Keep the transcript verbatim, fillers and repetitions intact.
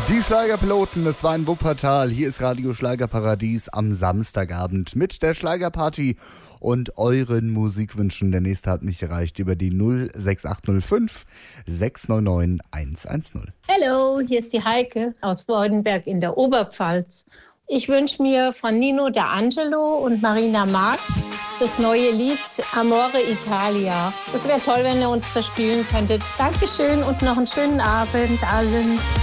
Die Schlagerpiloten, das war in Wuppertal. Hier ist Radio Schlagerparadies am Samstagabend mit der Schlagerparty und euren Musikwünschen. Der nächste hat mich erreicht über die null sechs acht null fünf sechs neun neun eins eins null. Hallo, hier ist die Heike aus Freudenberg in der Oberpfalz. Ich wünsche mir von Nino D'Angelo und Marina Marx das neue Lied Amore Italia. Das wäre toll, wenn ihr uns das spielen könntet. Dankeschön und noch einen schönen Abend allen.